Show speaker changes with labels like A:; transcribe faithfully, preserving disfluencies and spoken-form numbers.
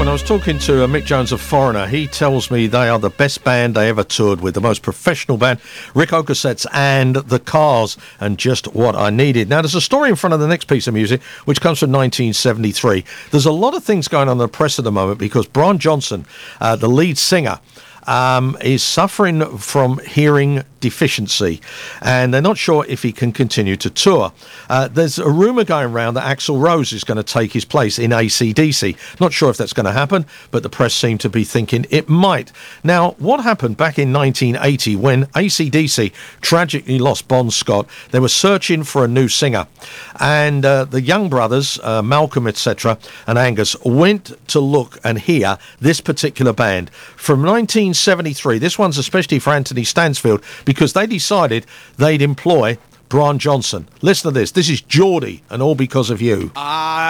A: when I was talking to uh, Mick Jones of Foreigner, he tells me they are the best band they ever toured with, the most professional band, Rick Ocasek and the Cars, and just what I needed. Now, there's a story in front of the next piece of music, which comes from nineteen seventy-three. There's a lot of things going on in the press at the moment because Brian Johnson, uh, the lead singer, Um, is suffering from hearing deficiency, and they're not sure if he can continue to tour. Uh, there's a rumour going around that Axl Rose is going to take his place in A C D C. Not sure if that's going to happen, but the press seem to be thinking it might. Now, what happened back in nineteen eighty when A C D C tragically lost Bon Scott? They were searching for a new singer, and uh, the Young brothers, uh, Malcolm, et cetera, and Angus went to look and hear this particular band from nineteen seventy-three. This one's especially for Anthony Stansfield because they decided they'd employ Brian Johnson. Listen to this. This is Geordie and All Because of You.
B: Ah.